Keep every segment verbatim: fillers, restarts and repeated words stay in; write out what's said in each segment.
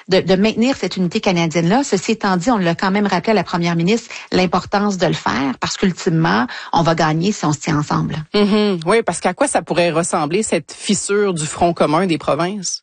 de, de maintenir cette unité canadienne-là. Ceci étant dit, on l'a quand même rappelé à la première ministre l'importance de le faire parce qu'ultimement, on va gagner si on se tient ensemble. Mm-hmm. Oui, parce qu'à quoi ça pourrait ressembler, cette fissure du front commun des provinces?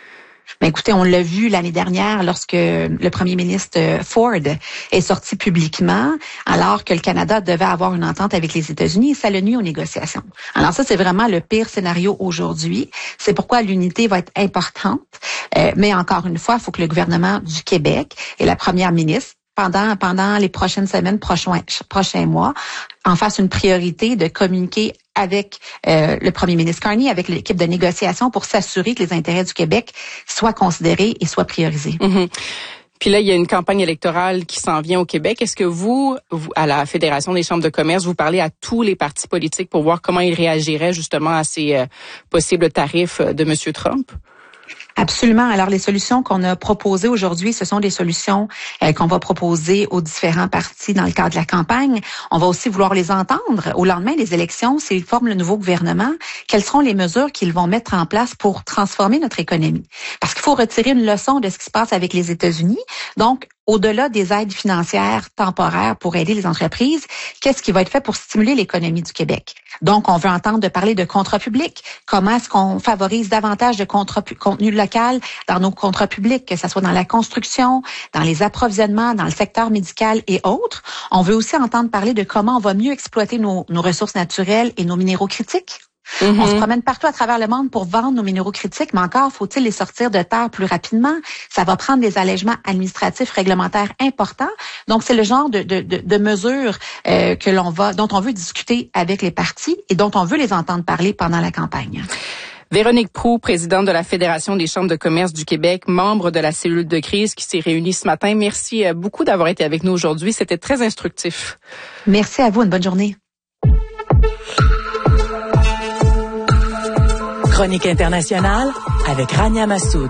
Ben écoutez, on l'a vu l'année dernière lorsque le premier ministre Ford est sorti publiquement, alors que le Canada devait avoir une entente avec les États-Unis, et ça le nuit aux négociations. Alors ça, c'est vraiment le pire scénario aujourd'hui. C'est pourquoi l'unité va être importante. Euh, mais encore une fois, il faut que le gouvernement du Québec et la première ministre, pendant pendant les prochaines semaines, prochains, prochains mois, en fassent une priorité de communiquer avec euh, le premier ministre Carney, avec l'équipe de négociation pour s'assurer que les intérêts du Québec soient considérés et soient priorisés. Mm-hmm. Puis là, il y a une campagne électorale qui s'en vient au Québec. Est-ce que vous, vous, à la Fédération des chambres de commerce, vous parlez à tous les partis politiques pour voir comment ils réagiraient justement à ces euh, possibles tarifs de M. Trump? Absolument. Alors, les solutions qu'on a proposées aujourd'hui, ce sont des solutions euh, qu'on va proposer aux différents partis dans le cadre de la campagne. On va aussi vouloir les entendre au lendemain des élections, s'ils forment le nouveau gouvernement. Quelles seront les mesures qu'ils vont mettre en place pour transformer notre économie? Parce qu'il faut retirer une leçon de ce qui se passe avec les États-Unis. Donc, au-delà des aides financières temporaires pour aider les entreprises, qu'est-ce qui va être fait pour stimuler l'économie du Québec? Donc, on veut entendre de parler de contrats publics. Comment est-ce qu'on favorise davantage de contrats, contenu local dans nos contrats publics, que ce soit dans la construction, dans les approvisionnements, dans le secteur médical et autres. On veut aussi entendre parler de comment on va mieux exploiter nos, nos ressources naturelles et nos minéraux critiques. Mm-hmm. On se promène partout à travers le monde pour vendre nos minéraux critiques, mais encore faut-il les sortir de terre plus rapidement. Ça va prendre des allègements administratifs réglementaires importants. Donc, c'est le genre de, de, de, de mesures euh, que l'on va, dont on veut discuter avec les partis et dont on veut les entendre parler pendant la campagne. Véronique Proulx, présidente de la Fédération des chambres de commerce du Québec, membre de la cellule de crise qui s'est réunie ce matin. Merci beaucoup d'avoir été avec nous aujourd'hui. C'était très instructif. Merci à vous. Une bonne journée. Chronique internationale avec Rania Massoud.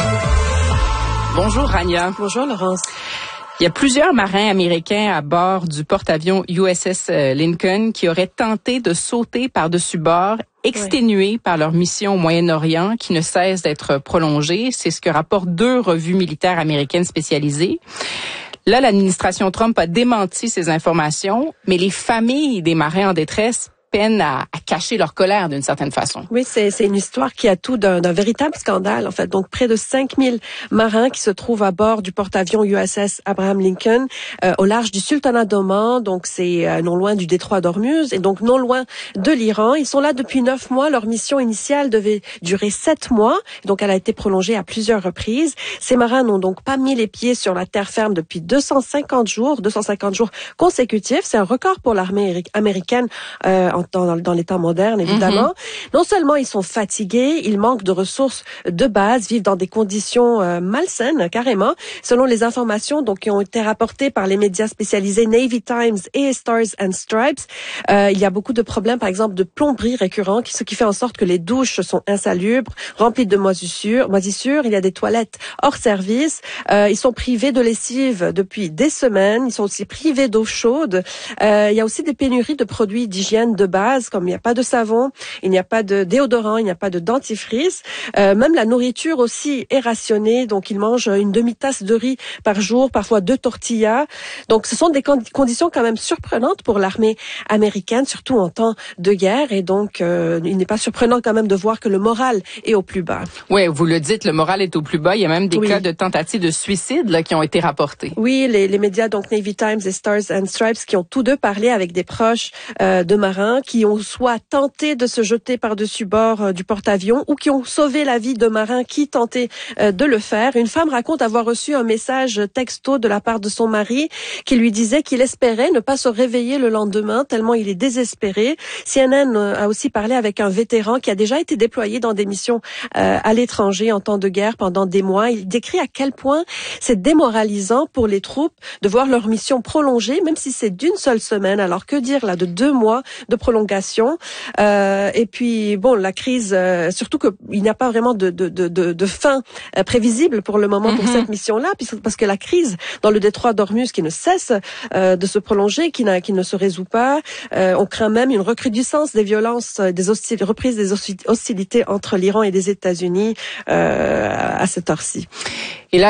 Bonjour Rania. Bonjour Laurence. Il y a plusieurs marins américains à bord du porte-avions U S S Lincoln qui auraient tenté de sauter par-dessus bord, exténués oui. par leur mission au Moyen-Orient qui ne cesse d'être prolongée. C'est ce que rapportent deux revues militaires américaines spécialisées. Là, l'administration Trump a démenti ces informations, mais les familles des marins en détresse peinent à, à cacher leur colère d'une certaine façon. Oui, c'est, c'est une histoire qui a tout d'un, d'un véritable scandale, en fait. Donc, près de cinq mille marins qui se trouvent à bord du porte-avions U S S Abraham Lincoln, euh, au large du Sultanat d'Oman. Donc, c'est euh, non loin du détroit d'Ormuz et donc non loin de l'Iran. Ils sont là depuis neuf mois. Leur mission initiale devait durer sept mois. Donc, elle a été prolongée à plusieurs reprises. Ces marins n'ont donc pas mis les pieds sur la terre ferme depuis deux cent cinquante jours, deux cent cinquante jours consécutifs. C'est un record pour l'armée américaine, euh, en Dans, dans les temps modernes, évidemment. Mm-hmm. Non seulement ils sont fatigués, ils manquent de ressources de base, vivent dans des conditions euh, malsaines, carrément. Selon les informations donc qui ont été rapportées par les médias spécialisés Navy Times et Stars and Stripes, euh, il y a beaucoup de problèmes, par exemple, de plomberie récurrents, ce qui fait en sorte que les douches sont insalubres, remplies de moisissures. moisissures. Il y a des toilettes hors service. Euh, ils sont privés de lessive depuis des semaines. Ils sont aussi privés d'eau chaude. Euh, il y a aussi des pénuries de produits d'hygiène de base, comme il n'y a pas de savon, il n'y a pas de déodorant, il n'y a pas de dentifrice. Euh, même la nourriture aussi est rationnée, donc ils mangent une demi-tasse de riz par jour, parfois deux tortillas. Donc ce sont des conditions quand même surprenantes pour l'armée américaine, surtout en temps de guerre. Et donc euh, il n'est pas surprenant quand même de voir que le moral est au plus bas. Oui, vous le dites, le moral est au plus bas. Il y a même des oui. cas de tentatives de suicide là, qui ont été rapportés. Oui, les, les médias, donc Navy Times et Stars and Stripes, qui ont tous deux parlé avec des proches euh, de marins, qui ont soit tenté de se jeter par-dessus bord euh, du porte-avions ou qui ont sauvé la vie de marins qui tentaient euh, de le faire. Une femme raconte avoir reçu un message texto de la part de son mari qui lui disait qu'il espérait ne pas se réveiller le lendemain tellement il est désespéré. C N N a aussi parlé avec un vétéran qui a déjà été déployé dans des missions euh, à l'étranger en temps de guerre pendant des mois. Il décrit à quel point c'est démoralisant pour les troupes de voir leur mission prolongée, même si c'est d'une seule semaine. Alors que dire là de deux mois de prolongation. Euh, et puis bon, la crise, euh, surtout qu'il n'y a pas vraiment de, de, de, de, de fin euh, prévisible pour le moment mm-hmm. pour cette mission-là, puisque parce que la crise dans le détroit d'Ormuz qui ne cesse euh, de se prolonger, qui, n'a, qui ne se résout pas, euh, on craint même une recrudescence des violences, des hostilités, reprises des hostilités entre l'Iran et les États-Unis euh, à cette heure-ci. Et là,